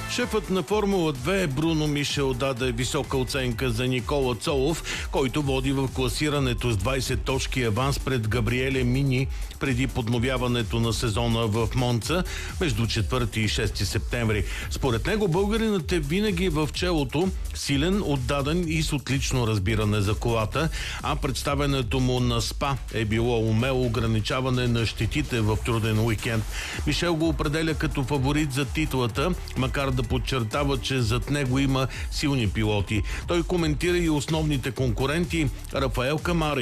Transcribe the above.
Шефът на Формула 2 Бруно Мишел даде висока оценка за Никола Цолов, който води в класирането с 20 точки аванс пред Габриеле Мини преди подновяването на сезона в Монца между 4 и 6 септември. Според него българинът е винаги в челото, силен, отдаден и с отлично разбиране за колата, а представянето му на СПА е било умело ограничаване на щетите в труден уикенд. Мишел го определя като фаворит за титлата, макар да подчертава, че зад него има силни пилоти. Той коментира и основните конкуренти Рафаел Камара